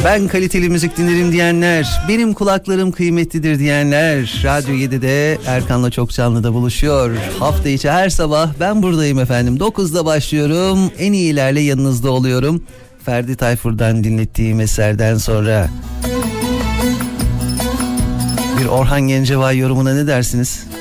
Ben kaliteli müzik dinlerim diyenler, benim kulaklarım kıymetlidir diyenler, Radyo 7'de Erkan'la Çok Canlı'da buluşuyor. Hafta içi her sabah ben buradayım efendim. 9'da başlıyorum. En iyilerle yanınızda oluyorum. Ferdi Tayfur'dan dinlettiğim eserden sonra bir Orhan Gencebay yorumuna ne dersiniz?